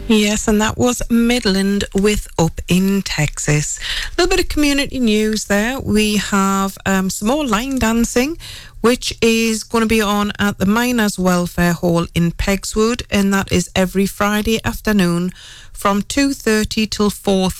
Yes, and that was Midland with Up in Texas. A little bit of community news there. We have some more line dancing, which is going to be on at the Miners Welfare Hall in Pegswood, and that is every Friday afternoon from 2:30 till 4:30.